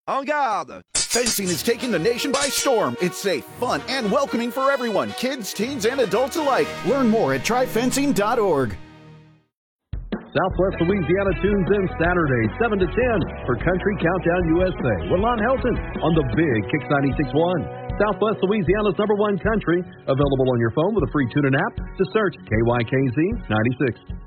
En garde! Fencing is taking the nation by storm. It's safe, fun, and welcoming for everyone, kids, teens, and adults alike. Learn more at tryfencing.org. Southwest Louisiana tunes in Saturday, 7 to 10 for Country Countdown USA with Lon Helton on the big Kix 96.1. Southwest Louisiana's #1 country, available on your phone with a free TuneIn app to search KYKZ 96.